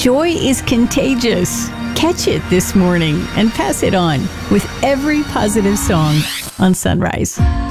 Joy is contagious. Catch it this morning and pass it on with every positive song on Sunrise.